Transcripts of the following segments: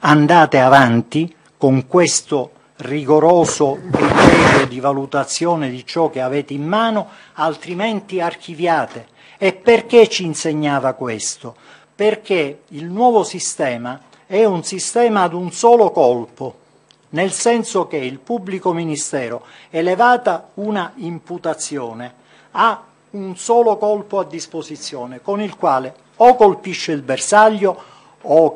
andate avanti con questo rigoroso criterio di valutazione di ciò che avete in mano, altrimenti archiviate. E perché ci insegnava questo? Perché il nuovo sistema è un sistema ad un solo colpo, nel senso che il pubblico ministero, elevata una imputazione, ha un solo colpo a disposizione, con il quale o colpisce il bersaglio o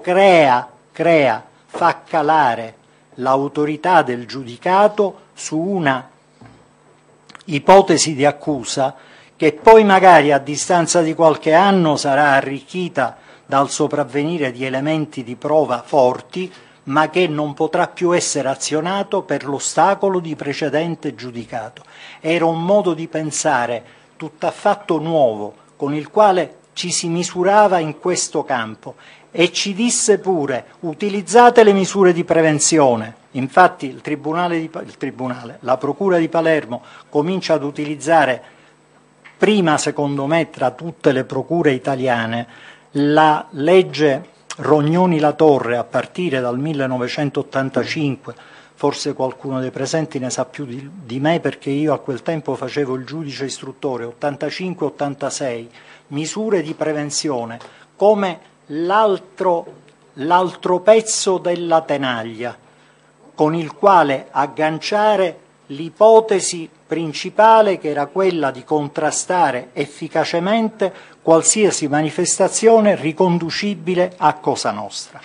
fa calare l'autorità del giudicato su una ipotesi di accusa che poi magari a distanza di qualche anno sarà arricchita dal sopravvenire di elementi di prova forti, ma che non potrà più essere azionato per l'ostacolo di precedente giudicato. Era un modo di pensare tutt'affatto nuovo, con il quale ci si misurava in questo campo, e ci disse pure: utilizzate le misure di prevenzione. Infatti la Procura di Palermo comincia ad utilizzare, prima secondo me tra tutte le procure italiane, la legge Rognoni-La Torre a partire dal 1985. Forse qualcuno dei presenti ne sa più di me, perché io a quel tempo facevo il giudice istruttore, 85-86, misure di prevenzione come l'altro pezzo della tenaglia, con il quale agganciare l'ipotesi principale, che era quella di contrastare efficacemente qualsiasi manifestazione riconducibile a Cosa Nostra.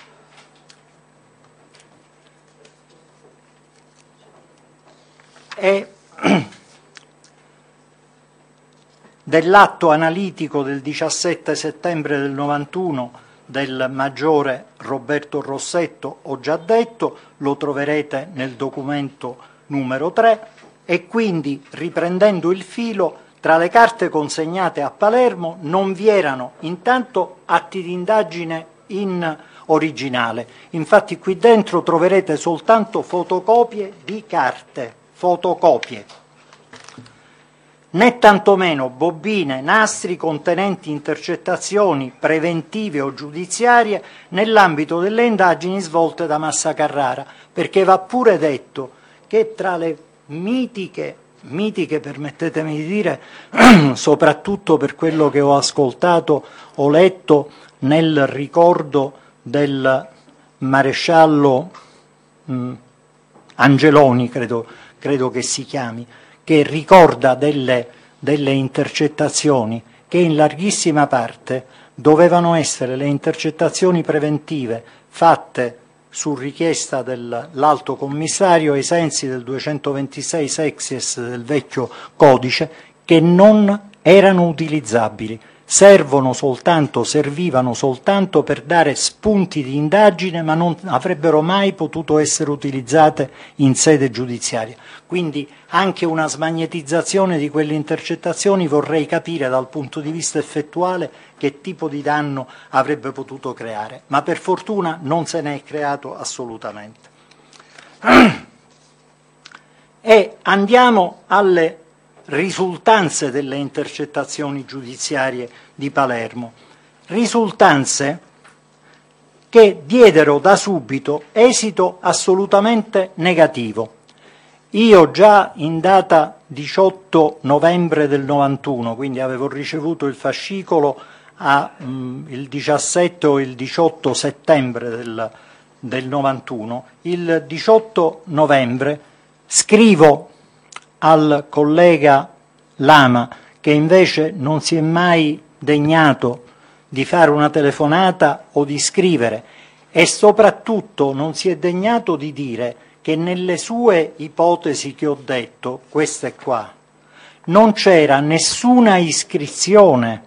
E dell'atto analitico del 17 settembre del 91 del maggiore Roberto Rossetto ho già detto, lo troverete nel documento numero 3, e quindi, riprendendo il filo, tra le carte consegnate a Palermo non vi erano intanto atti di indagine in originale. Infatti qui dentro troverete soltanto fotocopie di carte, fotocopie, né tantomeno bobine, nastri contenenti intercettazioni preventive o giudiziarie nell'ambito delle indagini svolte da Massa Carrara, perché va pure detto che tra le mitiche, permettetemi di dire, soprattutto per quello che ho ascoltato, ho letto nel ricordo del maresciallo Angeloni, credo che si chiami, che ricorda delle intercettazioni che in larghissima parte dovevano essere le intercettazioni preventive fatte su richiesta dell'alto commissario ai sensi del 226 sexies del vecchio codice, che non erano utilizzabili, servivano soltanto per dare spunti di indagine, ma non avrebbero mai potuto essere utilizzate in sede giudiziaria. Quindi anche una smagnetizzazione di quelle intercettazioni vorrei capire dal punto di vista effettuale che tipo di danno avrebbe potuto creare, ma per fortuna non se ne è creato assolutamente. E andiamo alle risultanze delle intercettazioni giudiziarie di Palermo, risultanze che diedero da subito esito assolutamente negativo. Io già in data 18 novembre del 91, quindi avevo ricevuto il fascicolo il 17 o il 18 settembre del 91, il 18 novembre scrivo al collega Lama, che invece non si è mai degnato di fare una telefonata o di scrivere, e soprattutto non si è degnato di dire che nelle sue ipotesi che ho detto, queste qua, non c'era nessuna iscrizione,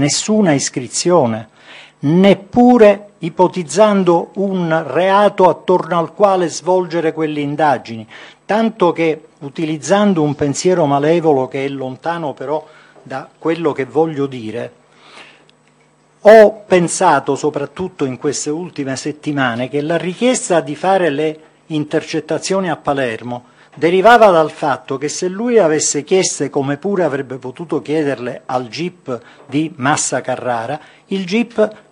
neppure ipotizzando un reato attorno al quale svolgere quelle indagini, tanto che, utilizzando un pensiero malevolo che è lontano però da quello che voglio dire, ho pensato, soprattutto in queste ultime settimane, che la richiesta di fare le intercettazioni a Palermo derivava dal fatto che se lui avesse chieste, come pure avrebbe potuto chiederle al GIP di Massa Carrara, il GIP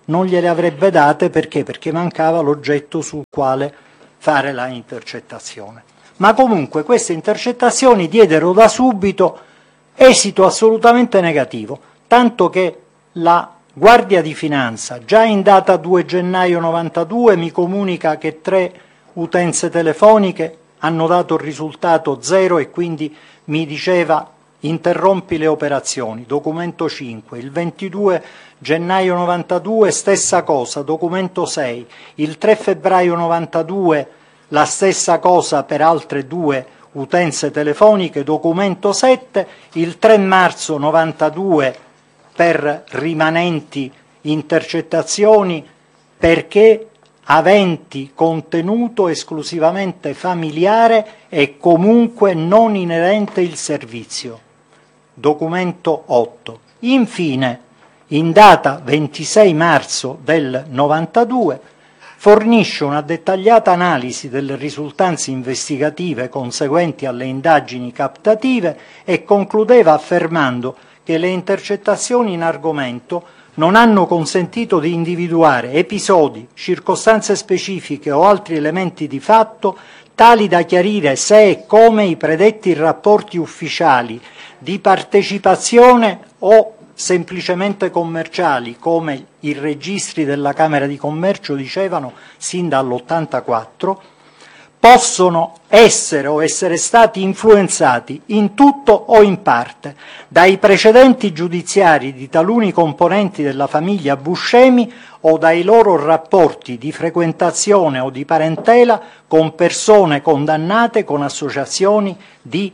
non gliele avrebbe date perché mancava l'oggetto sul quale fare la intercettazione. Ma comunque queste intercettazioni diedero da subito esito assolutamente negativo, tanto che la Guardia di Finanza, già in data 2 gennaio 92, mi comunica che 3 utenze telefoniche hanno dato il risultato 0 e quindi mi diceva interrompi le operazioni. Documento 5. Il 22 gennaio 92 stessa cosa, documento 6. Il 3 febbraio 92 la stessa cosa per altre 2 utenze telefoniche, documento 7. Il 3 marzo 92 per rimanenti intercettazioni perché aventi contenuto esclusivamente familiare e comunque non inerente il servizio. Documento 8. Infine, in data 26 marzo del 92, fornisce una dettagliata analisi delle risultanze investigative conseguenti alle indagini captative e concludeva affermando che le intercettazioni in argomento non hanno consentito di individuare episodi, circostanze specifiche o altri elementi di fatto tali da chiarire se e come i predetti rapporti ufficiali di partecipazione o semplicemente commerciali, come i registri della Camera di Commercio dicevano sin dall'84, possono essere o essere stati influenzati in tutto o in parte dai precedenti giudiziari di taluni componenti della famiglia Buscemi o dai loro rapporti di frequentazione o di parentela con persone condannate con associazioni di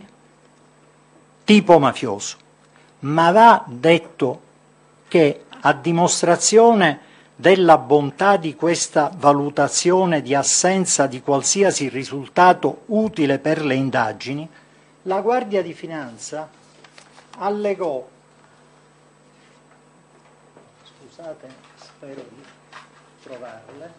tipo mafioso. Ma va detto che a dimostrazione della bontà di questa valutazione di assenza di qualsiasi risultato utile per le indagini, la Guardia di Finanza allegò, scusate, spero di trovarle,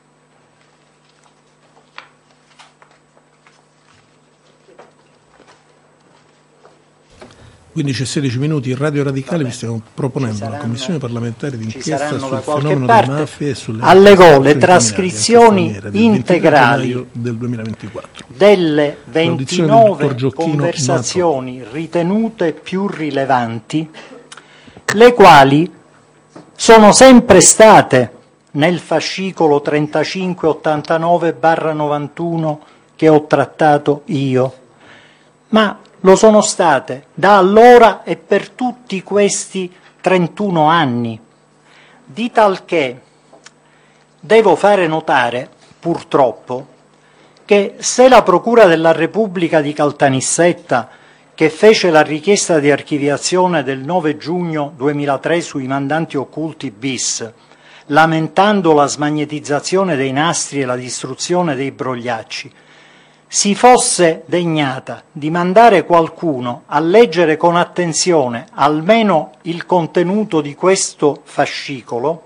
Quindi c'è 16 minuti, in Radio Radicale vi stiamo proponendo una commissione parlamentare d'inchiesta sul fenomeno delle mafie e sulle allegò le trascrizioni integrali del 2024 delle 29 conversazioni ritenute più rilevanti, le quali sono sempre state nel fascicolo 3589/91 che ho trattato io, ma lo sono state da allora e per tutti questi 31 anni, di talché devo fare notare, purtroppo, che se la Procura della Repubblica di Caltanissetta, che fece la richiesta di archiviazione del 9 giugno 2003 sui mandanti occulti bis, lamentando la smagnetizzazione dei nastri e la distruzione dei brogliacci, si fosse degnata di mandare qualcuno a leggere con attenzione almeno il contenuto di questo fascicolo,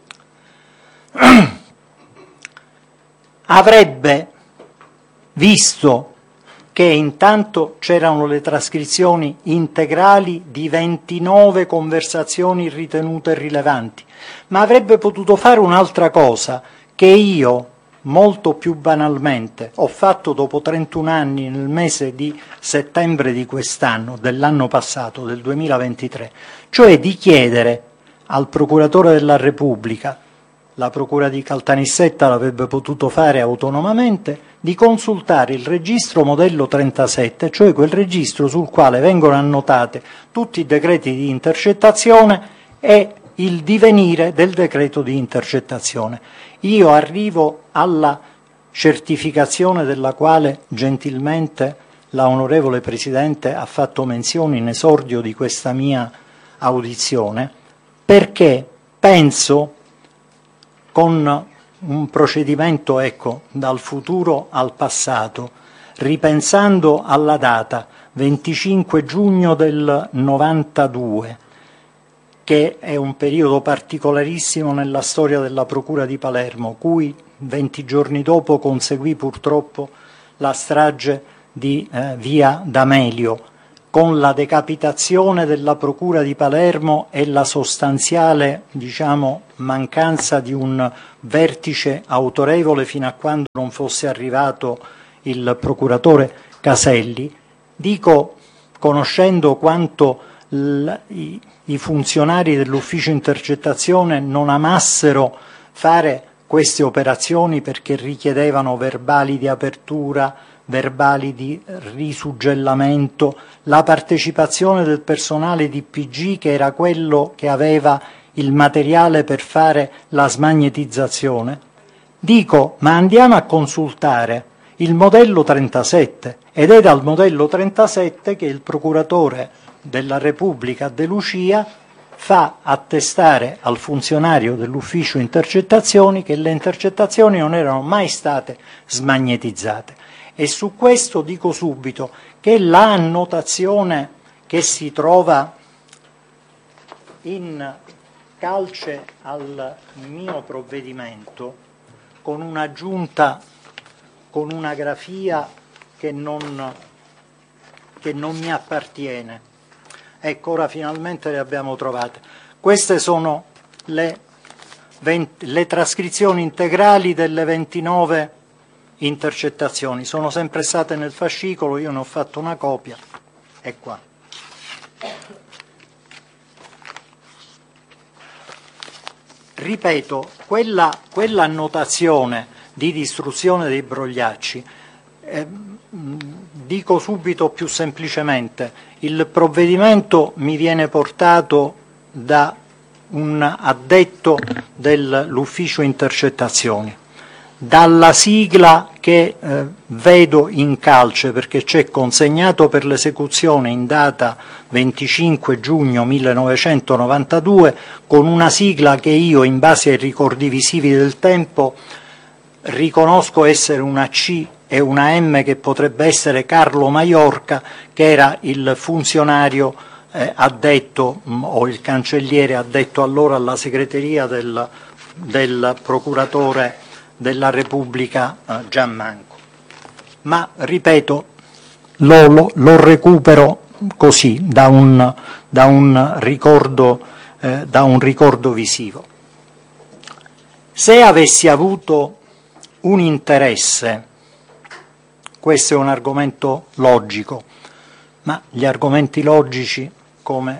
avrebbe visto che intanto c'erano le trascrizioni integrali di 29 conversazioni ritenute rilevanti, ma avrebbe potuto fare un'altra cosa che io, molto più banalmente, ho fatto dopo 31 anni nel mese di settembre di quest'anno, dell'anno passato, del 2023, cioè di chiedere al Procuratore della Repubblica, la Procura di Caltanissetta l'avrebbe potuto fare autonomamente, di consultare il registro modello 37, cioè quel registro sul quale vengono annotate tutti i decreti di intercettazione e il divenire del decreto di intercettazione. Io arrivo alla certificazione della quale gentilmente la onorevole Presidente ha fatto menzione in esordio di questa mia audizione, perché penso, con un procedimento, dal futuro al passato, ripensando alla data 25 giugno del 92, che è un periodo particolarissimo nella storia della Procura di Palermo, cui 20 giorni dopo conseguì purtroppo la strage di Via D'Amelio, con la decapitazione della Procura di Palermo e la sostanziale, mancanza di un vertice autorevole fino a quando non fosse arrivato il procuratore Caselli, dico, conoscendo quanto i funzionari dell'ufficio intercettazione non amassero fare queste operazioni perché richiedevano verbali di apertura, verbali di risuggellamento, la partecipazione del personale di PG, che era quello che aveva il materiale per fare la smagnetizzazione, dico, ma andiamo a consultare il modello 37, ed è dal modello 37 che il procuratore della Repubblica De Lucia fa attestare al funzionario dell'ufficio intercettazioni che le intercettazioni non erano mai state smagnetizzate. E su questo dico subito che la annotazione che si trova in calce al mio provvedimento, con un'aggiunta, con una grafia che non mi appartiene, ecco, ora finalmente le abbiamo trovate. Queste sono le trascrizioni integrali delle 29 intercettazioni, sono sempre state nel fascicolo, io ne ho fatto una copia, è qua. Ripeto, quella annotazione di distruzione dei brogliacci, dico subito più semplicemente, il provvedimento mi viene portato da un addetto dell'ufficio intercettazioni, dalla sigla che vedo in calce perché c'è consegnato per l'esecuzione in data 25 giugno 1992 con una sigla che io, in base ai ricordi visivi del tempo, riconosco essere una C e una M, che potrebbe essere Carlo Maiorca, che era il funzionario addetto o il cancelliere addetto allora alla segreteria del procuratore della Repubblica Giammanco. Ma ripeto, lo recupero così da un ricordo visivo. Se avessi avuto un interesse, questo è un argomento logico, ma gli argomenti logici, come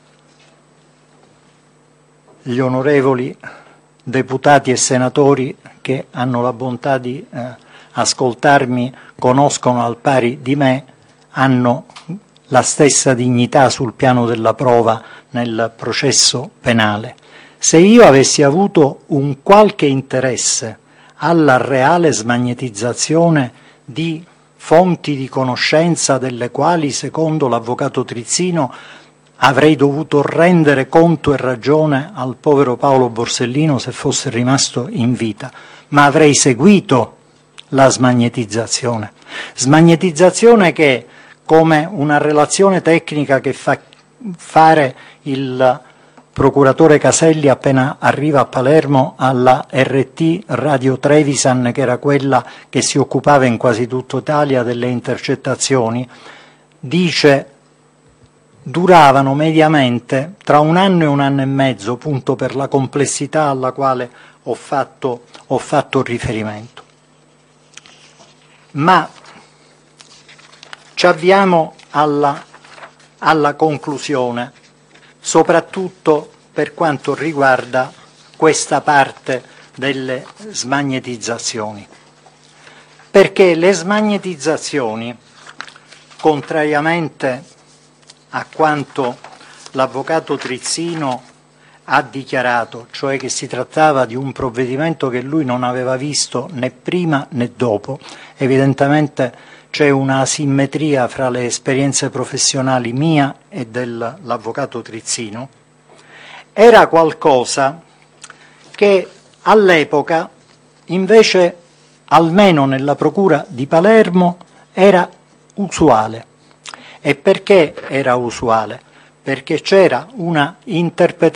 gli onorevoli deputati e senatori che hanno la bontà di ascoltarmi conoscono al pari di me, hanno la stessa dignità sul piano della prova nel processo penale. Se io avessi avuto un qualche interesse alla reale smagnetizzazione di fonti di conoscenza delle quali, secondo l'avvocato Trizzino, avrei dovuto rendere conto e ragione al povero Paolo Borsellino se fosse rimasto in vita, ma avrei seguito la smagnetizzazione che, come una relazione tecnica che fa fare il procuratore Caselli appena arriva a Palermo alla RT Radio Trevisan, che era quella che si occupava in quasi tutta Italia delle intercettazioni, dice duravano mediamente tra 1 anno e 1 anno e mezzo, appunto per la complessità alla quale ho fatto riferimento. Ma ci avviamo alla conclusione, soprattutto per quanto riguarda questa parte delle smagnetizzazioni, perché le smagnetizzazioni, contrariamente a quanto l'avvocato Trizzino ha dichiarato, cioè che si trattava di un provvedimento che lui non aveva visto né prima né dopo, evidentemente c'è una asimmetria fra le esperienze professionali mia e dell'avvocato Trizzino, era qualcosa che all'epoca invece, almeno nella Procura di Palermo, era usuale. E perché era usuale? Perché c'era una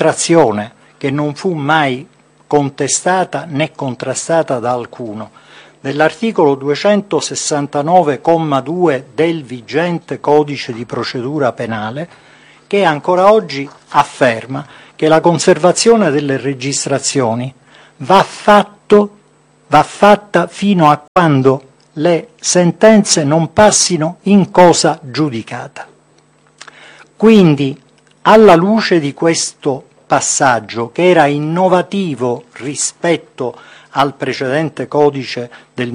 interpretazione che non fu mai contestata né contrastata da alcuno, dell'articolo 269,2 del vigente codice di procedura penale, che ancora oggi afferma che la conservazione delle registrazioni va fatta fino a quando le sentenze non passino in cosa giudicata. Quindi, alla luce di questo passaggio, che era innovativo rispetto al precedente codice del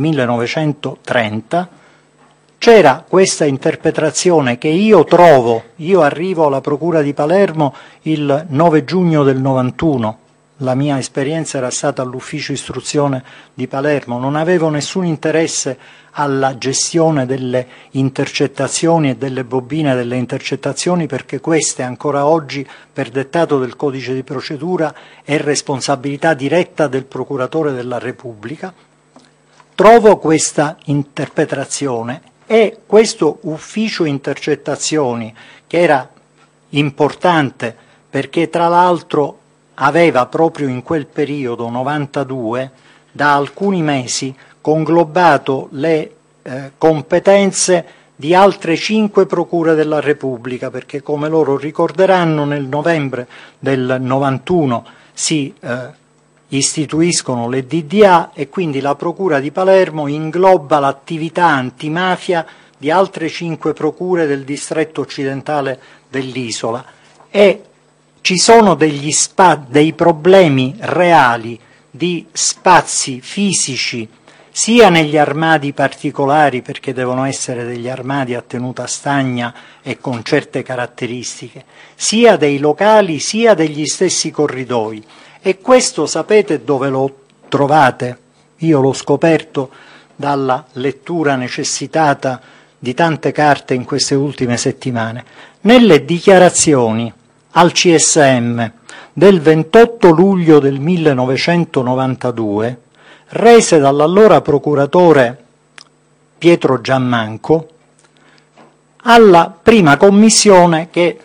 1930, c'era questa interpretazione che io arrivo alla Procura di Palermo il 9 giugno del 91, la mia esperienza era stata all'ufficio istruzione di Palermo, non avevo nessun interesse alla gestione delle intercettazioni e delle bobine delle intercettazioni, perché queste ancora oggi, per dettato del codice di procedura, è responsabilità diretta del procuratore della Repubblica. Trovo questa interpretazione e questo ufficio intercettazioni, che era importante perché tra l'altro aveva proprio in quel periodo, 92, da alcuni mesi, conglobato le competenze di altre 5 procure della Repubblica, perché come loro ricorderanno nel novembre del 91 si istituiscono le DDA e quindi la Procura di Palermo ingloba l'attività antimafia di altre 5 procure del distretto occidentale dell'isola e ci sono dei problemi reali di spazi fisici sia negli armadi particolari, perché devono essere degli armadi a tenuta stagna e con certe caratteristiche, sia dei locali sia degli stessi corridoi. E questo sapete dove lo trovate? Io l'ho scoperto dalla lettura necessitata di tante carte in queste ultime settimane. Nelle dichiarazioni al CSM del 28 luglio del 1992, rese dall'allora procuratore Pietro Giammanco alla prima commissione che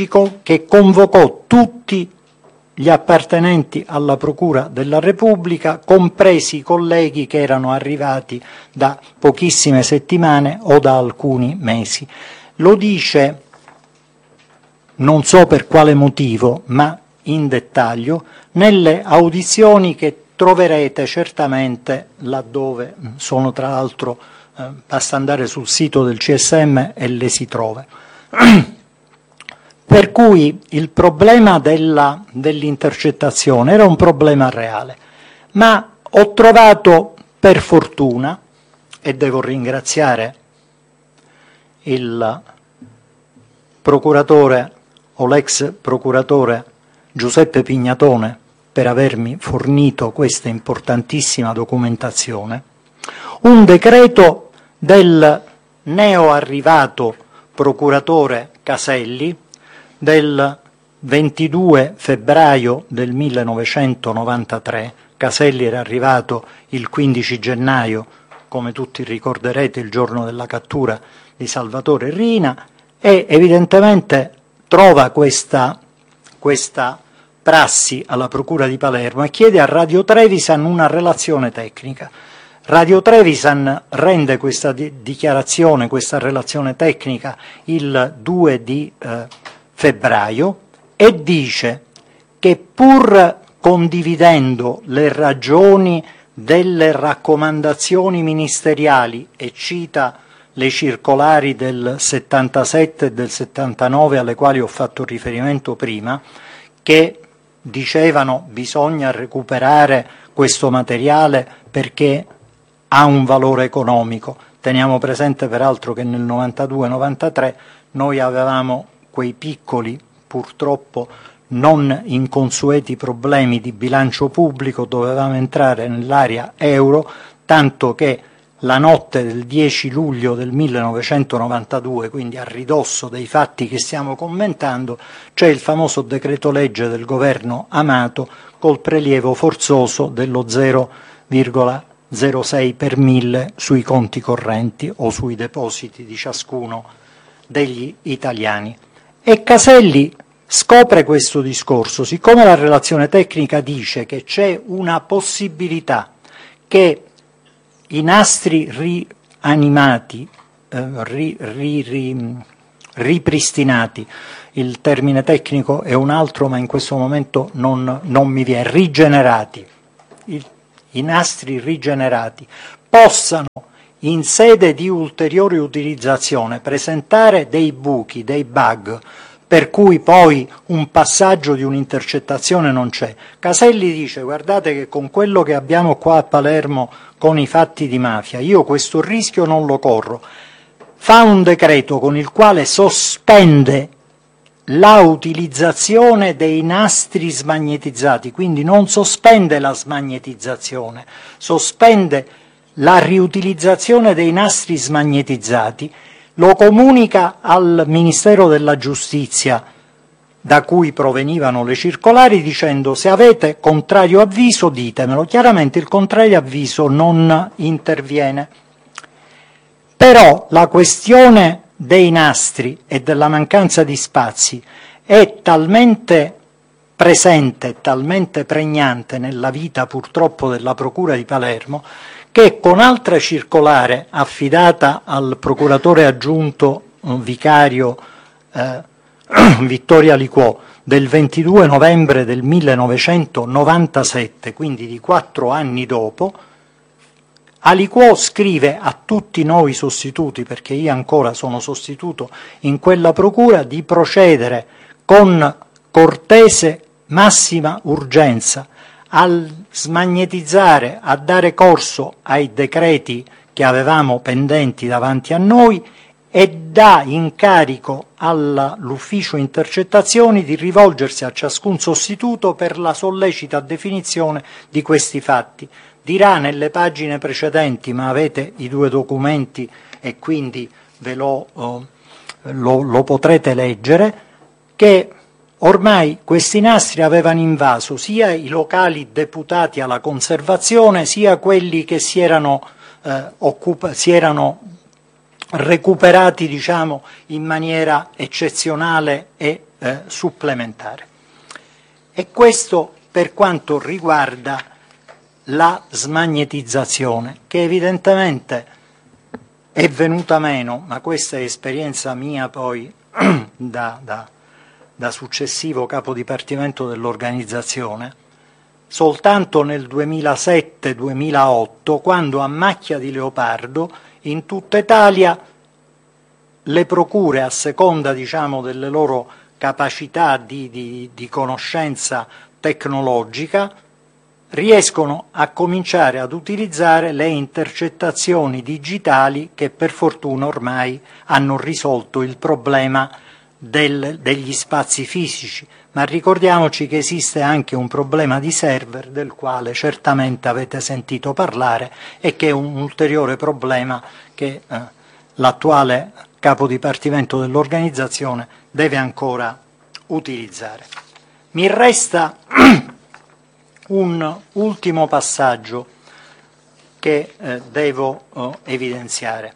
convocò tutti gli appartenenti alla Procura della Repubblica, compresi i colleghi che erano arrivati da pochissime settimane o da alcuni mesi. Lo dice, non so per quale motivo, ma in dettaglio, nelle audizioni che troverete certamente laddove sono, tra l'altro basta andare sul sito del CSM e le si trova. Per cui il problema dell'intercettazione era un problema reale, ma ho trovato per fortuna, e devo ringraziare il procuratore o l'ex procuratore Giuseppe Pignatone per avermi fornito questa importantissima documentazione, un decreto del neoarrivato procuratore Caselli del 22 febbraio del 1993. Caselli era arrivato il 15 gennaio, come tutti ricorderete, il giorno della cattura di Salvatore Riina, e evidentemente trova questa prassi alla Procura di Palermo e chiede a Radio Trevisan una relazione tecnica. Radio Trevisan rende questa dichiarazione, questa relazione tecnica il 2 di febbraio e dice che pur condividendo le ragioni delle raccomandazioni ministeriali, e cita le circolari del 77 e del 79 alle quali ho fatto riferimento prima, che dicevano bisogna recuperare questo materiale perché ha un valore economico. Teniamo presente peraltro che nel 92-93 noi avevamo quei piccoli, purtroppo non inconsueti problemi di bilancio pubblico, dovevamo entrare nell'area euro, tanto che la notte del 10 luglio del 1992, quindi a ridosso dei fatti che stiamo commentando, c'è il famoso decreto legge del governo Amato col prelievo forzoso dello 0,06 per 1000 sui conti correnti o sui depositi di ciascuno degli italiani. E Caselli scopre questo discorso, siccome la relazione tecnica dice che c'è una possibilità che i nastri rianimati, ripristinati, il termine tecnico è un altro ma in questo momento non mi viene, rigenerati, i nastri rigenerati possano in sede di ulteriore utilizzazione presentare dei buchi, dei bug, per cui poi un passaggio di un'intercettazione non c'è. Caselli dice: guardate che con quello che abbiamo qua a Palermo con i fatti di mafia io questo rischio non lo corro. Fa un decreto con il quale sospende la utilizzazione dei nastri smagnetizzati, quindi non sospende la smagnetizzazione, sospende la riutilizzazione dei nastri smagnetizzati, lo comunica al Ministero della Giustizia da cui provenivano le circolari dicendo: se avete contrario avviso ditemelo. Chiaramente il contrario avviso non interviene. Però la questione dei nastri e della mancanza di spazi è talmente presente, talmente pregnante nella vita purtroppo della Procura di Palermo, che con altra circolare affidata al procuratore aggiunto vicario Vittorio Aliquò del 22 novembre del 1997, quindi di 4 anni dopo, Aliquò scrive a tutti noi sostituti, perché io ancora sono sostituto in quella procura, di procedere con cortese massima urgenza a smagnetizzare, a dare corso ai decreti che avevamo pendenti davanti a noi e dà incarico all'ufficio intercettazioni di rivolgersi a ciascun sostituto per la sollecita definizione di questi fatti. Dirà nelle pagine precedenti, ma avete i 2 documenti e quindi ve lo potrete leggere, che ormai questi nastri avevano invaso sia i locali deputati alla conservazione, sia quelli che si erano recuperati, diciamo, in maniera eccezionale e supplementare. E questo per quanto riguarda la smagnetizzazione, che evidentemente è venuta meno, ma questa è esperienza mia poi da successivo capo dipartimento dell'organizzazione, soltanto nel 2007-2008, quando a macchia di leopardo in tutta Italia le procure, a seconda, diciamo, delle loro capacità di conoscenza tecnologica, riescono a cominciare ad utilizzare le intercettazioni digitali che per fortuna ormai hanno risolto il problema degli spazi fisici, ma ricordiamoci che esiste anche un problema di server del quale certamente avete sentito parlare e che è un ulteriore problema che l'attuale capo dipartimento dell'organizzazione deve ancora utilizzare. Mi resta un ultimo passaggio che devo evidenziare.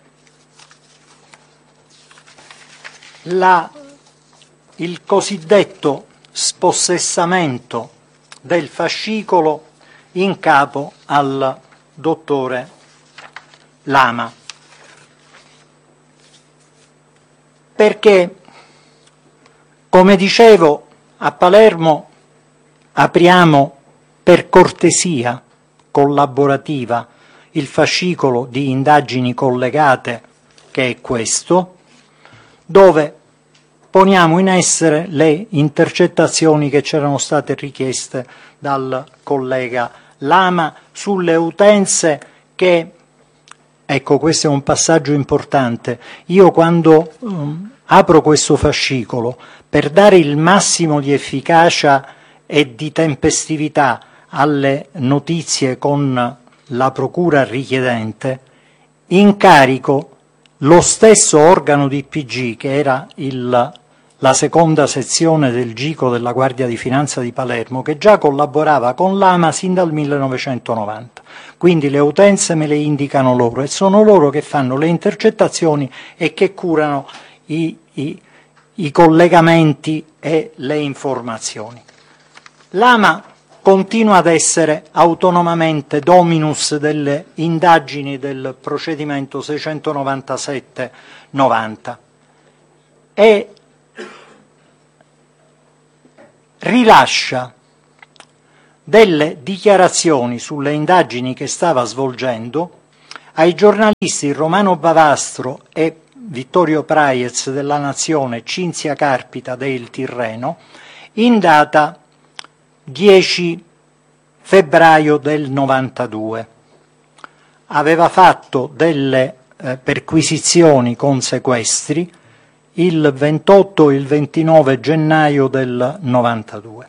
Il cosiddetto spossessamento del fascicolo in capo al dottore Lama, perché, come dicevo, a Palermo apriamo per cortesia collaborativa il fascicolo di indagini collegate, che è questo, dove poniamo in essere le intercettazioni che c'erano state richieste dal collega Lama sulle utenze che, ecco, questo è un passaggio importante, io quando apro questo fascicolo per dare il massimo di efficacia e di tempestività alle notizie con la procura richiedente, incarico lo stesso organo di PG, che era la seconda sezione del GICO della Guardia di Finanza di Palermo, che già collaborava con l'AMA sin dal 1990. Quindi le utenze me le indicano loro e sono loro che fanno le intercettazioni e che curano i collegamenti e le informazioni. L'AMA continua ad essere autonomamente dominus delle indagini del procedimento 697-90 e rilascia delle dichiarazioni sulle indagini che stava svolgendo ai giornalisti Romano Bavastro e Vittorio Praiez della Nazione, Cinzia Carpita del Tirreno, in data 10 febbraio del 92. Aveva fatto delle perquisizioni con sequestri il 28 e il 29 gennaio del 92.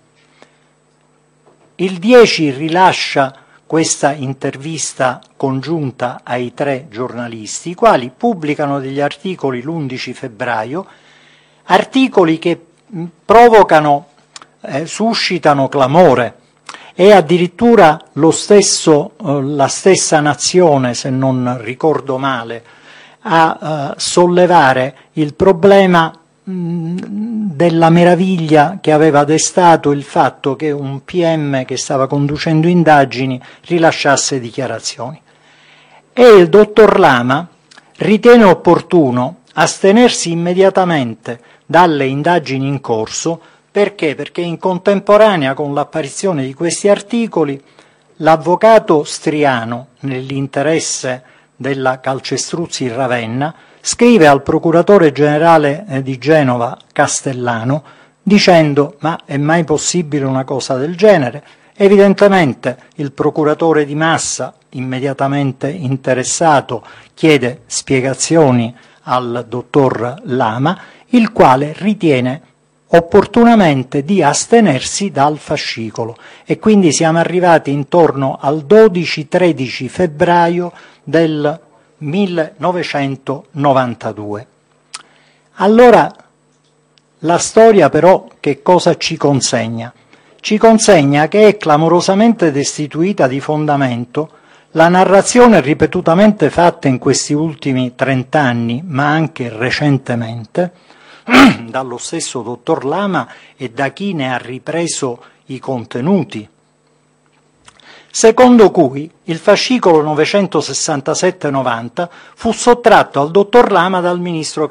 Il 10 rilascia questa intervista congiunta ai 3 giornalisti, i quali pubblicano degli articoli l'11 febbraio, articoli che provocano, suscitano clamore, e addirittura la stessa Nazione, se non ricordo male, a sollevare il problema della meraviglia che aveva destato il fatto che un PM che stava conducendo indagini rilasciasse dichiarazioni. E il dottor Lama ritiene opportuno astenersi immediatamente dalle indagini in corso. Perché? Perché in contemporanea con l'apparizione di questi articoli l'avvocato Striano, nell'interesse della Calcestruzzi Ravenna, scrive al procuratore generale di Genova Castellano dicendo: ma è mai possibile una cosa del genere? Evidentemente il procuratore di Massa, immediatamente interessato, chiede spiegazioni al dottor Lama, il quale ritiene opportunamente di astenersi dal fascicolo, e quindi siamo arrivati intorno al 12-13 febbraio del 1992. Allora la storia però che cosa ci consegna? Ci consegna che è clamorosamente destituita di fondamento la narrazione ripetutamente fatta in questi ultimi 30 anni, ma anche recentemente, dallo stesso dottor Lama e da chi ne ha ripreso i contenuti, secondo cui il fascicolo 967-90 fu sottratto al dottor Lama dal ministro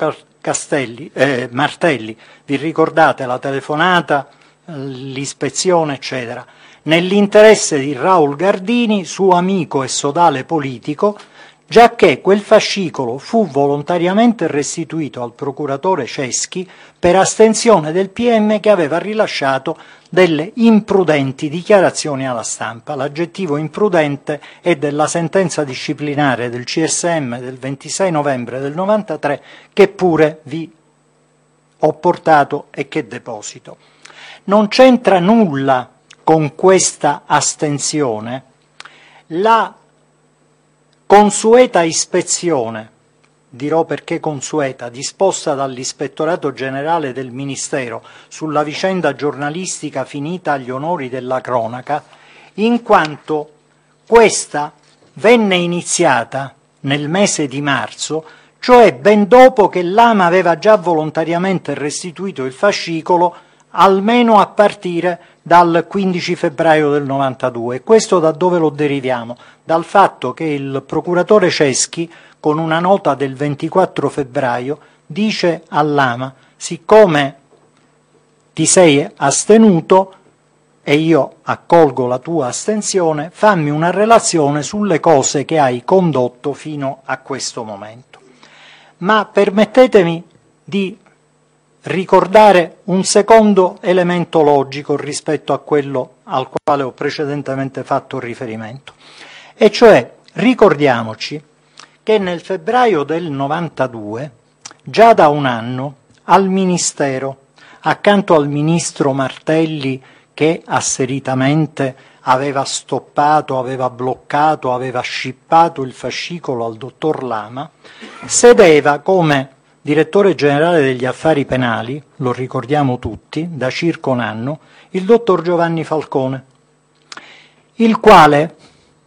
Martelli. Vi ricordate la telefonata, l'ispezione, eccetera, nell'interesse di Raul Gardini, suo amico e sodale politico, giacché quel fascicolo fu volontariamente restituito al procuratore Ceschi per astensione del PM che aveva rilasciato delle imprudenti dichiarazioni alla stampa. L'aggettivo imprudente è della sentenza disciplinare del CSM del 26 novembre del 93 che pure vi ho portato e che deposito. Non c'entra nulla con questa astensione la consueta ispezione, dirò perché consueta, disposta dall'Ispettorato Generale del Ministero sulla vicenda giornalistica finita agli onori della cronaca, in quanto questa venne iniziata nel mese di marzo, cioè ben dopo che Lama aveva già volontariamente restituito il fascicolo, almeno a partire dal 15 febbraio del 92. Questo da dove lo deriviamo? Dal fatto che il procuratore Ceschi, con una nota del 24 febbraio, dice a Lama: siccome ti sei astenuto e io accolgo la tua astensione, fammi una relazione sulle cose che hai condotto fino a questo momento. Ma permettetemi di ricordare un secondo elemento logico rispetto a quello al quale ho precedentemente fatto riferimento, e cioè ricordiamoci che nel febbraio del 92, già da un anno, al Ministero, accanto al ministro Martelli che asseritamente aveva stoppato, aveva bloccato, aveva scippato il fascicolo al dottor Lama, sedeva come direttore generale degli affari penali, lo ricordiamo tutti, da circa un anno, il dottor Giovanni Falcone, il quale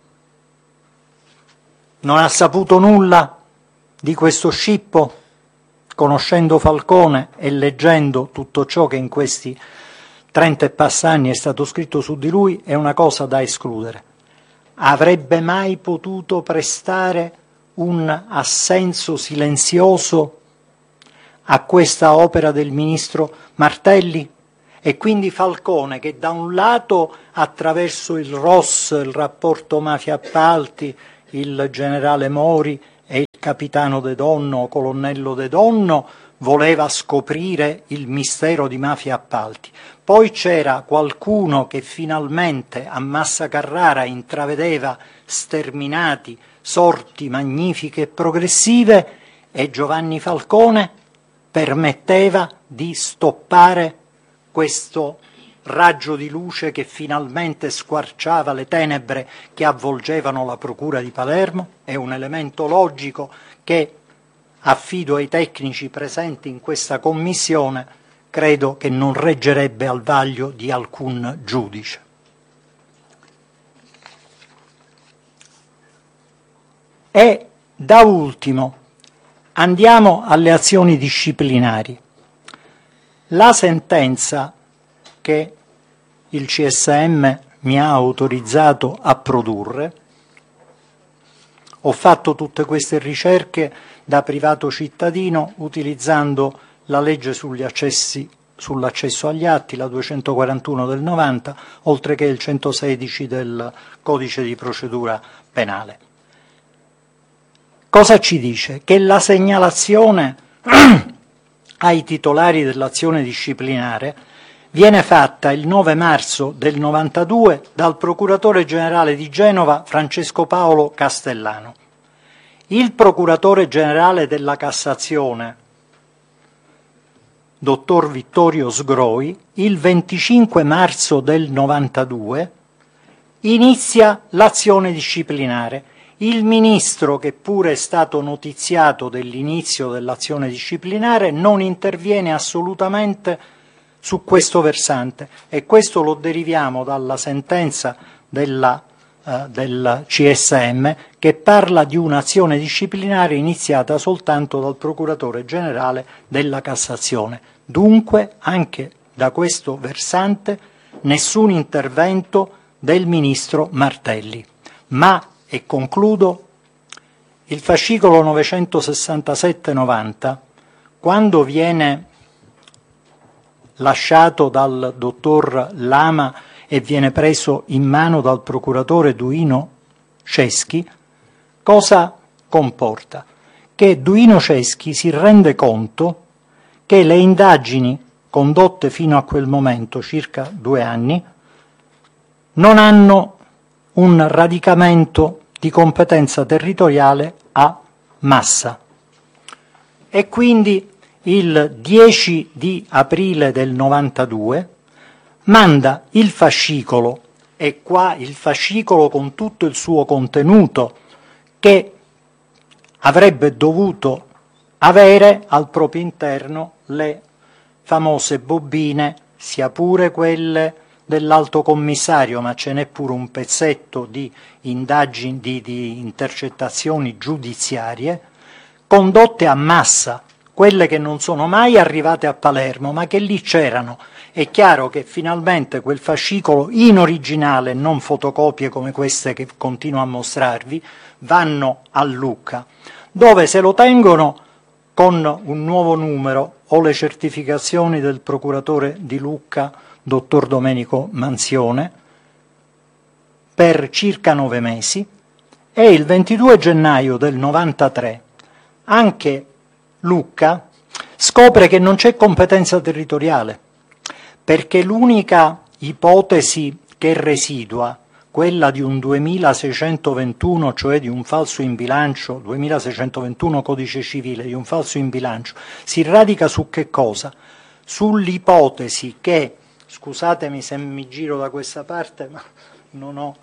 non ha saputo nulla di questo scippo, conoscendo Falcone e leggendo tutto ciò che in questi 30 e passa anni è stato scritto su di lui, è una cosa da escludere. Avrebbe mai potuto prestare un assenso silenzioso a questa opera del ministro Martelli? E quindi Falcone, che da un lato attraverso il ROS, il rapporto mafia-appalti, il generale Mori e il capitano De Donno o colonnello De Donno, voleva scoprire il mistero di mafia-appalti. Poi c'era qualcuno che finalmente a Massa Carrara intravedeva sterminati, sorti magnifiche e progressive, e Giovanni Falcone permetteva di stoppare questo raggio di luce che finalmente squarciava le tenebre che avvolgevano la procura di Palermo. È un elemento logico che affido ai tecnici presenti in questa commissione, credo che non reggerebbe al vaglio di alcun giudice. E da ultimo andiamo alle azioni disciplinari. La sentenza che il CSM mi ha autorizzato a produrre, ho fatto tutte queste ricerche da privato cittadino utilizzando la legge sull'accesso agli atti, la 241 del 90, oltre che il 116 del Codice di procedura penale. Cosa ci dice? Che la segnalazione ai titolari dell'azione disciplinare viene fatta il 9 marzo del 92 dal procuratore generale di Genova Francesco Paolo Castellano. Il procuratore generale della Cassazione, dottor Vittorio Sgroi, il 25 marzo del 92 inizia l'azione disciplinare. Il ministro, che pure è stato notiziato dell'inizio dell'azione disciplinare, non interviene assolutamente su questo versante, e questo lo deriviamo dalla sentenza del CSM, che parla di un'azione disciplinare iniziata soltanto dal procuratore generale della Cassazione. Dunque, anche da questo versante, nessun intervento del ministro Martelli. Ma, e concludo, il fascicolo 967-90, quando viene lasciato dal dottor Lama e viene preso in mano dal procuratore Duino Ceschi, cosa comporta? Che Duino Ceschi si rende conto che le indagini condotte fino a quel momento, circa 2 anni, non hanno un radicamento di competenza territoriale a Massa, e quindi il 10 di aprile del 92 manda il fascicolo, e qua il fascicolo con tutto il suo contenuto che avrebbe dovuto avere al proprio interno le famose bobine, sia pure quelle dell'alto commissario, ma ce n'è pure un pezzetto di indagini, di intercettazioni giudiziarie condotte a Massa, quelle che non sono mai arrivate a Palermo, ma che lì c'erano. È chiaro che finalmente quel fascicolo in originale, non fotocopie come queste che continuo a mostrarvi, vanno a Lucca, dove se lo tengono con un nuovo numero o le certificazioni del procuratore di Lucca, dottor Domenico Manzione, per circa 9 mesi, e il 22 gennaio del 93 anche Lucca scopre che non c'è competenza territoriale, perché l'unica ipotesi che residua, quella di un 2621, cioè di un falso in bilancio, 2621 codice civile, di un falso in bilancio, si radica su che cosa? Sull'ipotesi che, scusatemi se mi giro da questa parte, ma non ho,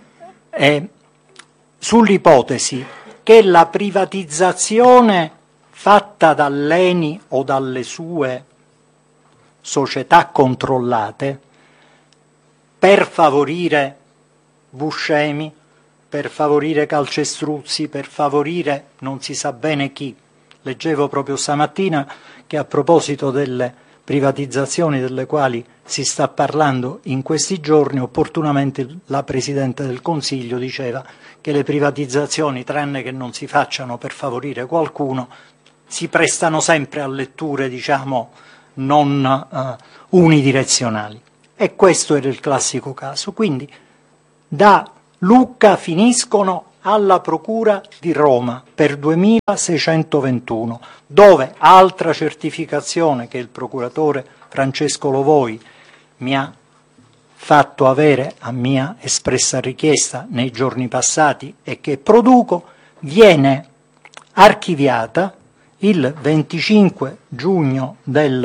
sull'ipotesi che la privatizzazione fatta dall'ENI o dalle sue società controllate per favorire Buscemi, per favorire Calcestruzzi, per favorire non si sa bene chi. Leggevo proprio stamattina che a proposito delle privatizzazioni delle quali si sta parlando in questi giorni. Opportunamente la Presidente del Consiglio diceva che le privatizzazioni, tranne che non si facciano per favorire qualcuno, si prestano sempre a letture, diciamo, non unidirezionali. E questo era il classico caso. Quindi da Lucca finiscono alla Procura di Roma per 2.621, dove altra certificazione che il procuratore Francesco Lovoi mi ha fatto avere a mia espressa richiesta nei giorni passati e che produco, viene archiviata il 25 giugno del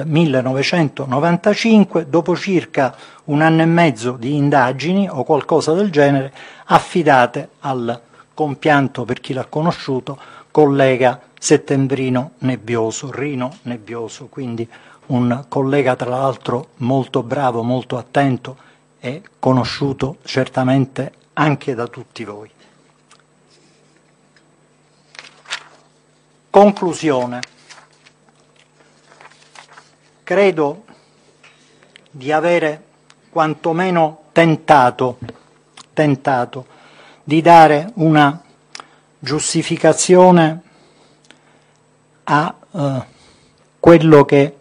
1995, dopo circa un anno e mezzo di indagini o qualcosa del genere, affidate al compianto, per chi l'ha conosciuto, collega settembrino Nebbioso, Rino Nebbioso, quindi un collega tra l'altro molto bravo, molto attento e conosciuto certamente anche da tutti voi. Conclusione. Credo di avere quantomeno tentato di dare una giustificazione a quello che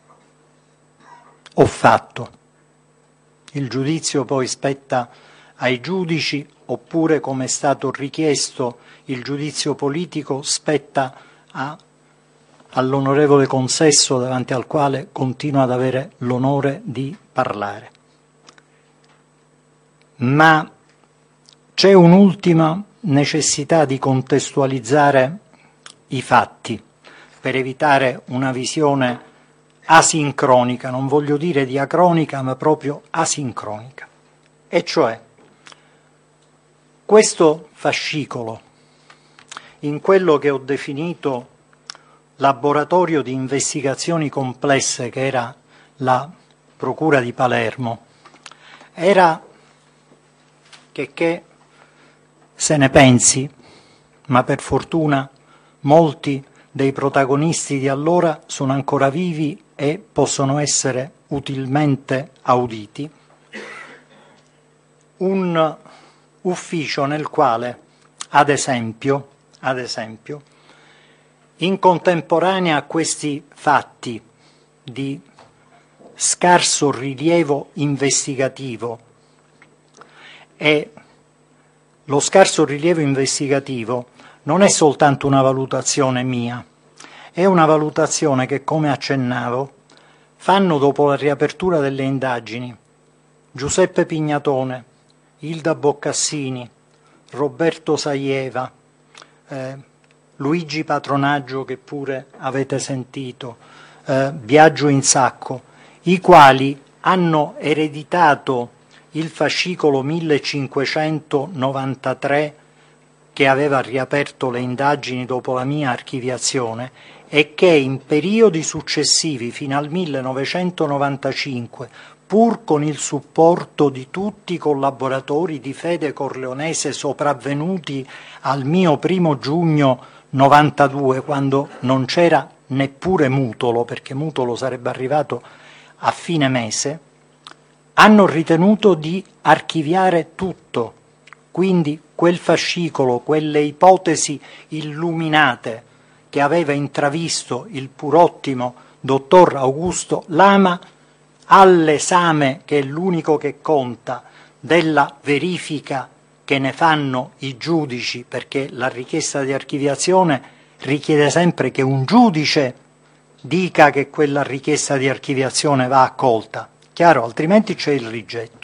ho fatto. Il giudizio poi spetta ai giudici, oppure, come è stato richiesto, il giudizio politico spetta all'onorevole Consesso, davanti al quale continuo ad avere l'onore di parlare. Ma c'è un'ultima necessità di contestualizzare i fatti per evitare una visione asincronica, non voglio dire diacronica, ma proprio asincronica. E cioè, questo fascicolo, in quello che ho definito laboratorio di investigazioni complesse, che era la Procura di Palermo, era, che se ne pensi, ma per fortuna molti dei protagonisti di allora sono ancora vivi e possono essere utilmente auditi, un ufficio nel quale, ad esempio, in contemporanea a questi fatti di scarso rilievo investigativo, e lo scarso rilievo investigativo non è soltanto una valutazione mia, è una valutazione che, come accennavo, fanno dopo la riapertura delle indagini Giuseppe Pignatone, Ilda Boccassini, Roberto Saieva, Luigi Patronaggio, che pure avete sentito, Biagio Insacco, i quali hanno ereditato il fascicolo 1593 che aveva riaperto le indagini dopo la mia archiviazione e che in periodi successivi fino al 1995, pur con il supporto di tutti i collaboratori di Fede Corleonese sopravvenuti al mio 1 giugno 92, quando non c'era neppure Mutolo, perché Mutolo sarebbe arrivato a fine mese, hanno ritenuto di archiviare tutto. Quindi quel fascicolo, quelle ipotesi illuminate che aveva intravisto il pur ottimo dottor Augusto Lama, all'esame, che è l'unico che conta, della verifica che ne fanno i giudici, perché la richiesta di archiviazione richiede sempre che un giudice dica che quella richiesta di archiviazione va accolta, chiaro, altrimenti c'è il rigetto.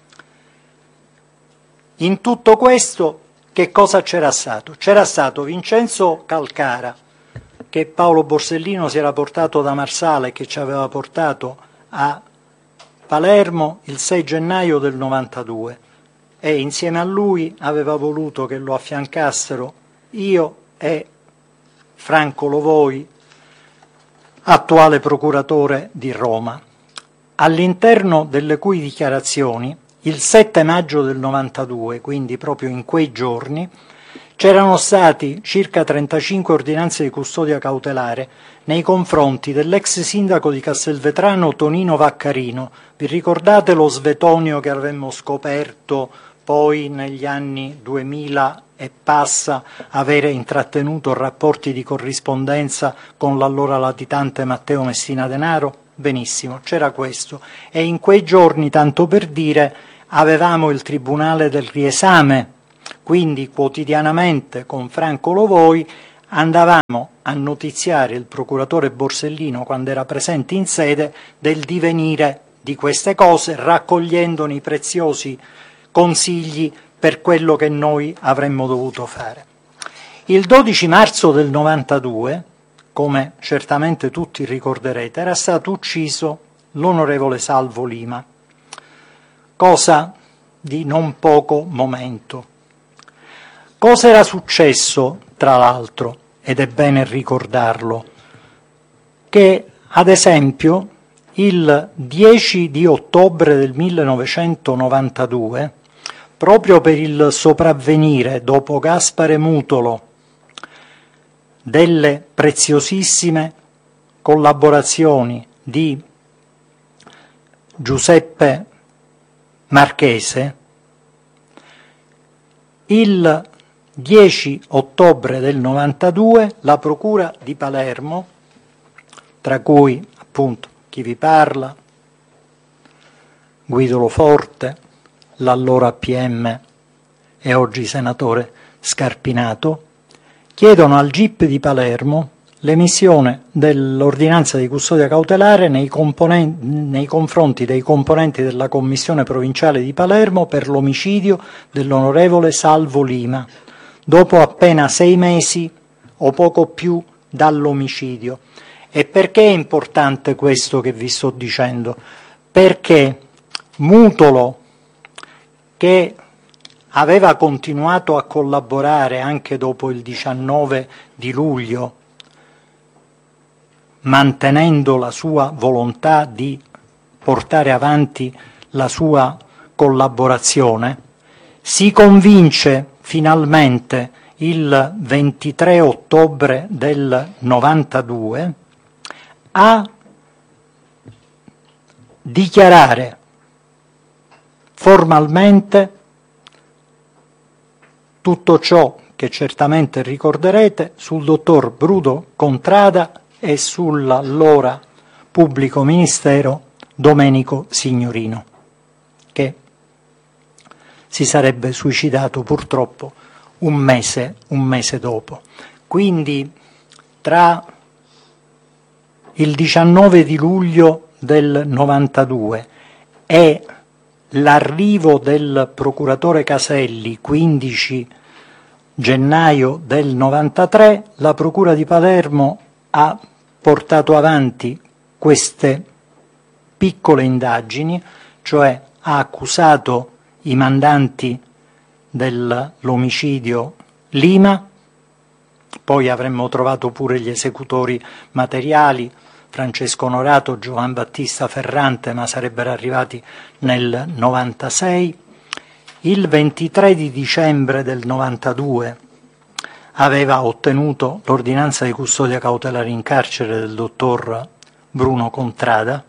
In tutto questo che cosa c'era stato? C'era stato Vincenzo Calcara, che Paolo Borsellino si era portato da Marsala e che ci aveva portato a Palermo il 6 gennaio del 92, e insieme a lui aveva voluto che lo affiancassero io e Franco Lovoi, attuale procuratore di Roma, all'interno delle cui dichiarazioni il 7 maggio del 92, quindi proprio in quei giorni, c'erano stati circa 35 ordinanze di custodia cautelare nei confronti dell'ex sindaco di Castelvetrano Tonino Vaccarino. Vi ricordate lo svetonio che avremmo scoperto poi negli anni 2000 e passa avere intrattenuto rapporti di corrispondenza con l'allora latitante Matteo Messina Denaro? Benissimo, c'era questo. E in quei giorni, tanto per dire, avevamo il Tribunale del Riesame, quindi quotidianamente con Franco Lovoi andavamo a notiziare il procuratore Borsellino quando era presente in sede del divenire di queste cose, raccogliendone i preziosi consigli per quello che noi avremmo dovuto fare. Il 12 marzo del 92, come certamente tutti ricorderete, era stato ucciso l'onorevole Salvo Lima, cosa di non poco momento. Cosa era successo, tra l'altro, ed è bene ricordarlo, che ad esempio il 10 di ottobre del 1992, proprio per il sopravvenire dopo Gaspare Mutolo delle preziosissime collaborazioni di Giuseppe Marchese, il 10 ottobre del 92 la Procura di Palermo, tra cui appunto chi vi parla, Guido Lo Forte, l'allora PM e oggi senatore Scarpinato, chiedono al GIP di Palermo l'emissione dell'ordinanza di custodia cautelare nei confronti dei componenti della Commissione Provinciale di Palermo per l'omicidio dell'onorevole Salvo Lima, dopo appena 6 mesi o poco più dall'omicidio. E perché è importante questo che vi sto dicendo? Perché Mutolo, che aveva continuato a collaborare anche dopo il 19 di luglio, mantenendo la sua volontà di portare avanti la sua collaborazione, si convince finalmente il 23 ottobre del 92 a dichiarare formalmente tutto ciò che certamente ricorderete sul dottor Bruno Contrada e sull'allora pubblico ministero Domenico Signorino, che si sarebbe suicidato purtroppo un mese dopo. Quindi tra il 19 di luglio del 92 e l'arrivo del procuratore Caselli, 15 gennaio del 93, la Procura di Palermo ha portato avanti queste piccole indagini, cioè ha accusato i mandanti dell'omicidio Lima, poi avremmo trovato pure gli esecutori materiali, Francesco Onorato, Giovan Battista Ferrante, ma sarebbero arrivati nel 96. Il 23 di dicembre del 92 aveva ottenuto l'ordinanza di custodia cautelare in carcere del dottor Bruno Contrada.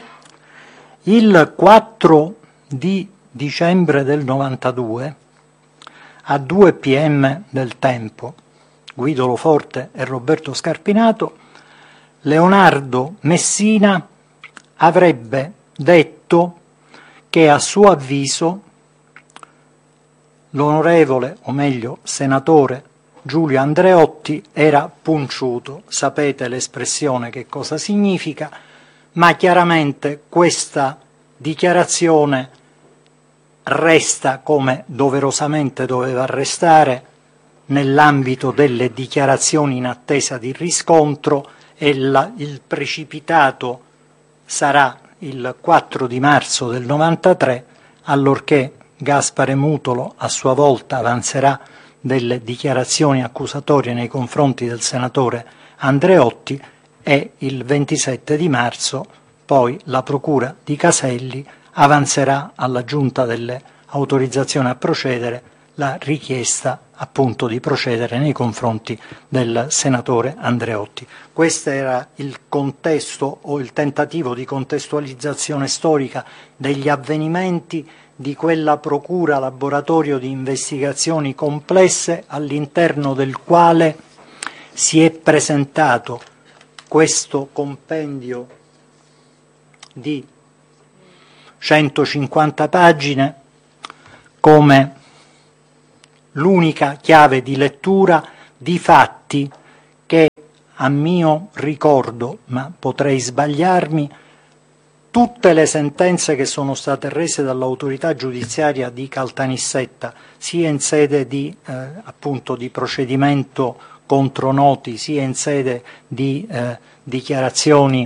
Il 4 di dicembre del 92 a 2 PM del Tempo, Guido Lo Forte e Roberto Scarpinato, Leonardo Messina avrebbe detto che a suo avviso l'onorevole, o meglio senatore Giulio Andreotti era punciuto. Sapete l'espressione che cosa significa, ma chiaramente questa dichiarazione resta, come doverosamente doveva restare, nell'ambito delle dichiarazioni in attesa di riscontro, e il precipitato sarà il 4 di marzo del 93, allorché Gaspare Mutolo a sua volta avanzerà delle dichiarazioni accusatorie nei confronti del senatore Andreotti, e il 27 di marzo poi la Procura di Caselli avanzerà alla Giunta delle autorizzazioni a procedere la richiesta appunto di procedere nei confronti del senatore Andreotti. Questo era il contesto o il tentativo di contestualizzazione storica degli avvenimenti di quella procura laboratorio di investigazioni complesse all'interno del quale si è presentato questo compendio di 150 pagine come l'unica chiave di lettura di fatti che, a mio ricordo, ma potrei sbagliarmi, tutte le sentenze che sono state rese dall'autorità giudiziaria di Caltanissetta, sia in sede di appunto di procedimento contro noti, sia in sede di dichiarazioni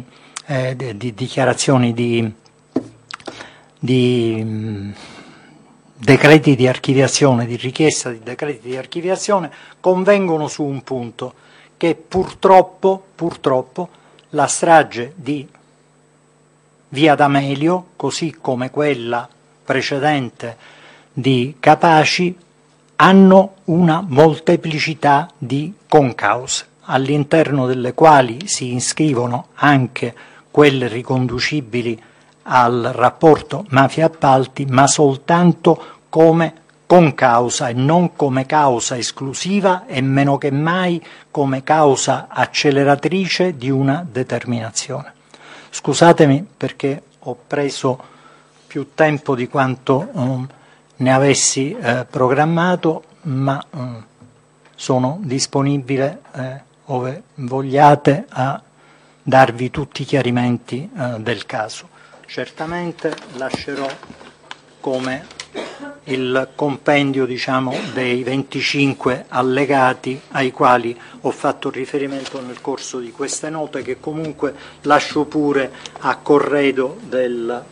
di decreti di archiviazione, di richiesta di decreti di archiviazione, convengono su un punto, che purtroppo la strage di Via D'Amelio, così come quella precedente di Capaci, hanno una molteplicità di concause, all'interno delle quali si iscrivono anche quelle riconducibili al rapporto mafia-appalti, ma soltanto come concausa e non come causa esclusiva e meno che mai come causa acceleratrice di una determinazione. Scusatemi perché ho preso più tempo di quanto ne avessi programmato, ma sono disponibile, ove vogliate, a darvi tutti i chiarimenti del caso. Certamente lascerò come il compendio, diciamo, dei 25 allegati ai quali ho fatto riferimento nel corso di queste note, che comunque lascio pure a corredo della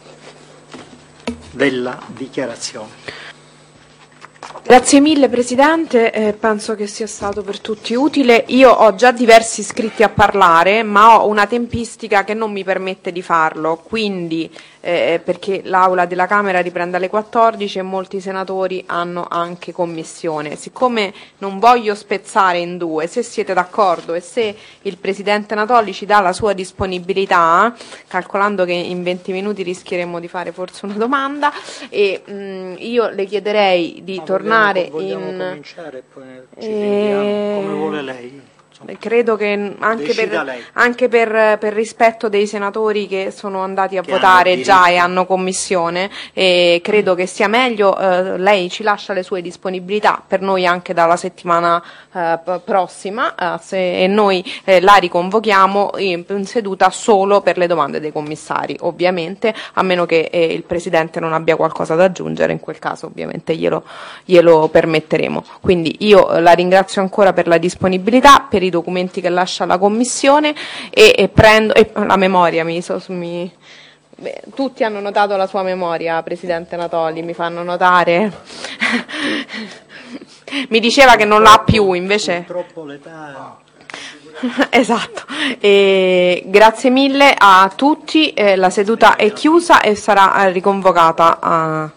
dichiarazione. Grazie mille Presidente, penso che sia stato per tutti utile. Io ho già diversi iscritti a parlare, ma ho una tempistica che non mi permette di farlo, quindi perché l'Aula della Camera riprende alle 14 e molti senatori hanno anche commissione. Siccome non voglio spezzare in due, se siete d'accordo e se il Presidente Natoli ci dà la sua disponibilità, calcolando che in 20 minuti rischieremo di fare forse una domanda, e io le chiederei di tornare vogliamo cominciare e poi ci rendiamo come vuole lei. Credo che anche per rispetto dei senatori che sono andati a votare già e hanno commissione, credo che sia meglio, lei ci lascia le sue disponibilità per noi anche dalla settimana prossima, e noi la riconvochiamo in seduta solo per le domande dei commissari, ovviamente, a meno che il Presidente non abbia qualcosa da aggiungere. In quel caso ovviamente glielo permetteremo. Quindi io la ringrazio ancora per la disponibilità, per i documenti che lascia la Commissione, e prendo la memoria. Tutti hanno notato la sua memoria, Presidente Natoli, mi fanno notare. Mi diceva che non l'ha più, invece. Purtroppo l'età. Esatto. Grazie mille a tutti, la seduta è chiusa e sarà riconvocata.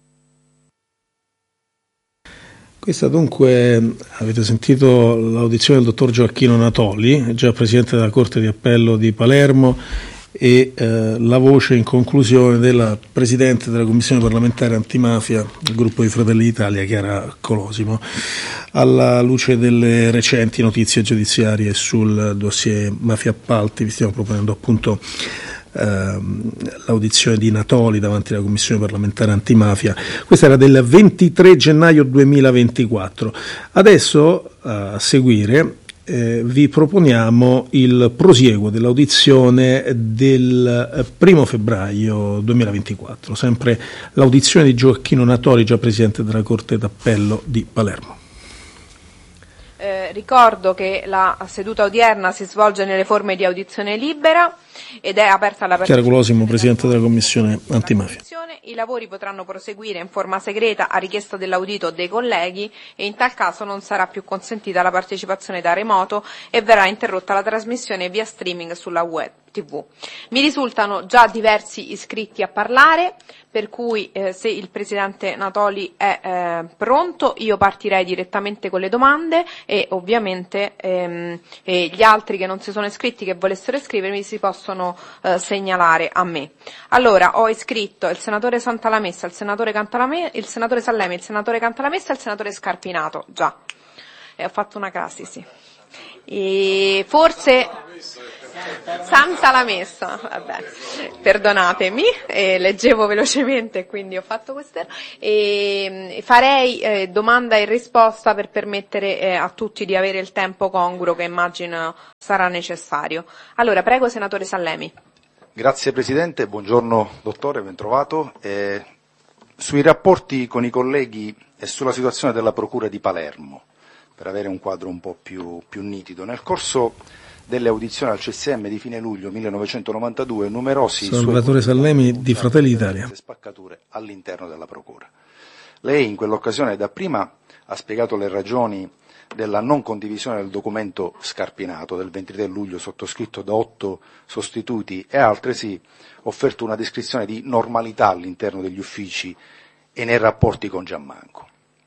Questa dunque, avete sentito l'audizione del dottor Gioacchino Natoli, già Presidente della Corte di Appello di Palermo, e la voce in conclusione della Presidente della Commissione parlamentare antimafia del gruppo di Fratelli d'Italia, Chiara Colosimo. Alla luce delle recenti notizie giudiziarie sul dossier mafia appalti, vi stiamo proponendo appunto l'audizione di Natoli davanti alla Commissione parlamentare antimafia. Questa era del 23 gennaio 2024. Adesso a seguire vi proponiamo il prosieguo dell'audizione del 1 febbraio 2024, sempre l'audizione di Gioacchino Natoli, già Presidente della Corte d'Appello di Palermo. Ricordo che la seduta odierna si svolge nelle forme di audizione libera ed è aperta alla partecipazione. Chiara Colosimo, Presidente della Commissione antimafia. Commissione. I lavori potranno proseguire in forma segreta a richiesta dell'audito o dei colleghi e in tal caso non sarà più consentita la partecipazione da remoto e verrà interrotta la trasmissione via streaming sulla web TV. Mi risultano già diversi iscritti a parlare, per cui se il Presidente Natoli è pronto io partirei direttamente con le domande e ovviamente gli altri che non si sono iscritti, che volessero iscrivermi, si possono segnalare a me. Allora, ho iscritto il senatore Santalamessa, il senatore Sallemi, il senatore Cantalamessa e il senatore Scarpinato, già. Ho fatto una crasi, sì. E forse Santa la messa, vabbè, perdonatemi, leggevo velocemente, quindi ho fatto questo. Farei domanda e risposta per permettere a tutti di avere il tempo congruo che immagino sarà necessario. Allora, prego, senatore Sallemi. Grazie Presidente, buongiorno dottore, ben trovato. Sui rapporti con i colleghi e sulla situazione della Procura di Palermo, per avere un quadro un po' più nitido. Nel corso delle audizioni al CSM di fine luglio 1992 numerosi Salvatore Sallemi di Fratelli d'Italia. Spaccature all'interno della Procura. Lei in quell'occasione dapprima ha spiegato le ragioni della non condivisione del documento Scarpinato del 23 luglio sottoscritto da 8 sostituti e ha altresì offerto una descrizione di normalità all'interno degli uffici e nei rapporti con Giammanco.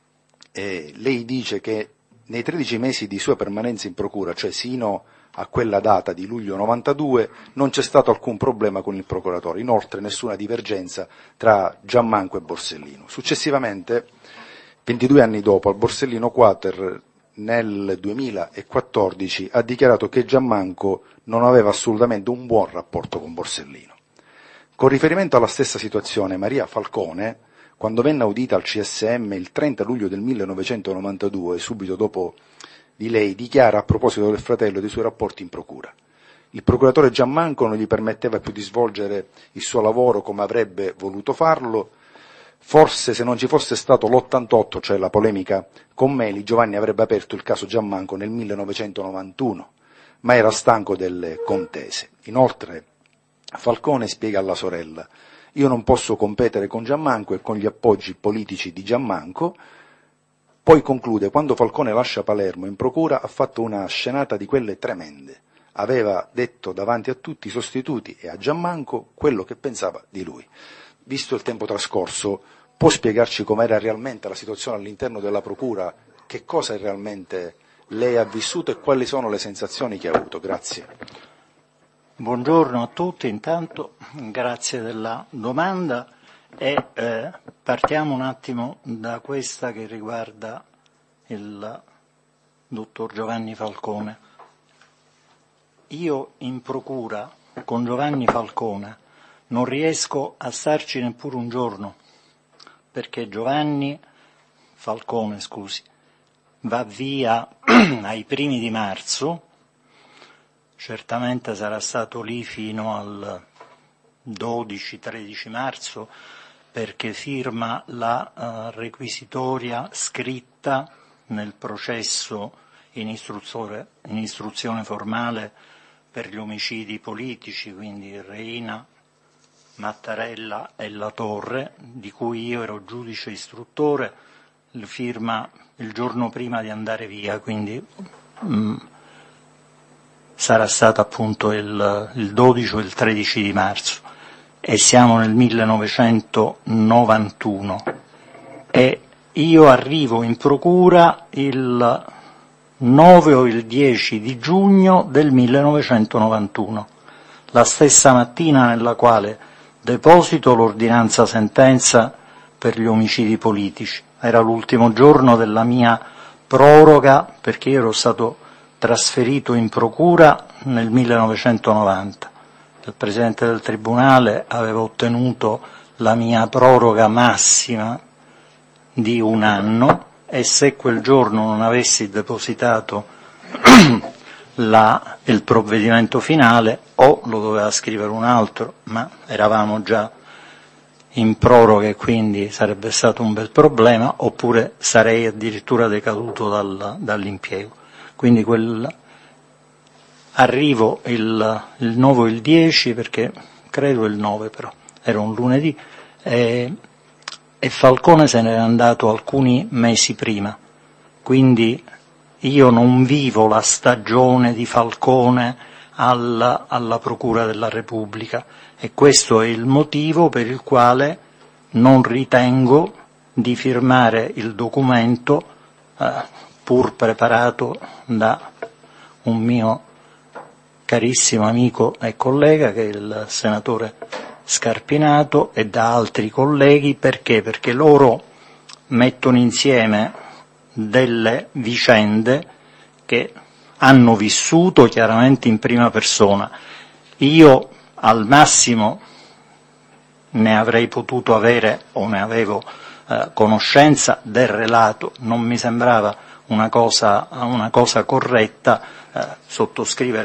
Lei dice che nei 13 mesi di sua permanenza in procura, cioè sino a quella data di luglio 92, non c'è stato alcun problema con il procuratore, inoltre nessuna divergenza tra Giammanco e Borsellino. Successivamente, 22 anni dopo, al Borsellino Quater, nel 2014, ha dichiarato che Giammanco non aveva assolutamente un buon rapporto con Borsellino. Con riferimento alla stessa situazione, Maria Falcone, quando venne audita al CSM il 30 luglio del 1992, subito dopo di lei, dichiara a proposito del fratello e dei suoi rapporti in procura. Il procuratore Giammanco non gli permetteva più di svolgere il suo lavoro come avrebbe voluto farlo. Forse se non ci fosse stato l'88, cioè la polemica con Meli, Giovanni avrebbe aperto il caso Giammanco nel 1991, ma era stanco delle contese. Inoltre Falcone spiega alla sorella: io non posso competere con Giammanco e con gli appoggi politici di Giammanco. Poi conclude: quando Falcone lascia Palermo in procura ha fatto una scenata di quelle tremende. Aveva detto davanti a tutti i sostituti e a Giammanco quello che pensava di lui. Visto il tempo trascorso, può spiegarci com'era realmente la situazione all'interno della procura? Che cosa realmente lei ha vissuto e quali sono le sensazioni che ha avuto? Grazie. Buongiorno a tutti, intanto grazie della domanda e partiamo un attimo da questa che riguarda il dottor Giovanni Falcone. Io in procura con Giovanni Falcone non riesco a starci neppure un giorno, perché Giovanni Falcone, va via ai primi di marzo. Certamente sarà stato lì fino al 12-13 marzo perché firma la requisitoria scritta nel processo in istruzione formale per gli omicidi politici, quindi Reina, Mattarella e La Torre, di cui io ero giudice istruttore, firma il giorno prima di andare via, quindi sarà stato appunto il 12 o il 13 di marzo e siamo nel 1991 e io arrivo in procura il 9 o il 10 di giugno del 1991, la stessa mattina nella quale deposito l'ordinanza sentenza per gli omicidi politici. Era l'ultimo giorno della mia proroga perché io ero stato trasferito in procura nel 1990. Il Presidente del Tribunale aveva ottenuto la mia proroga massima di 1 anno e se quel giorno non avessi depositato il provvedimento finale o lo doveva scrivere un altro, ma eravamo già in proroga e quindi sarebbe stato un bel problema, oppure sarei addirittura decaduto dall'impiego. Quindi arrivo il 9 o il 10, perché credo il 9 però, era un lunedì, e Falcone se n'era andato alcuni mesi prima, quindi io non vivo la stagione di Falcone alla Procura della Repubblica, e questo è il motivo per il quale non ritengo di firmare il documento, pur preparato da un mio carissimo amico e collega che è il senatore Scarpinato, e da altri colleghi. Perché? Perché loro mettono insieme delle vicende che hanno vissuto chiaramente in prima persona. Io al massimo ne avrei potuto avere, o ne avevo conoscenza del relato, non mi sembrava una cosa corretta sottoscrivere